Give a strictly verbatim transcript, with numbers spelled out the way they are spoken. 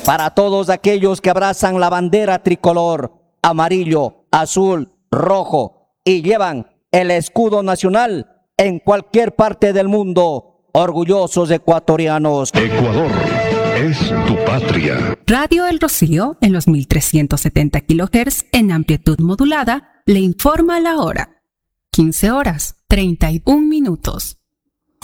Para todos aquellos que abrazan la bandera tricolor, amarillo, azul, rojo y llevan el escudo nacional en cualquier parte del mundo, orgullosos ecuatorianos. Ecuador es tu patria. Radio El Rocío, en los mil trescientos setenta kilohertz en amplitud modulada, le informa la hora. quince horas, treinta y un minutos.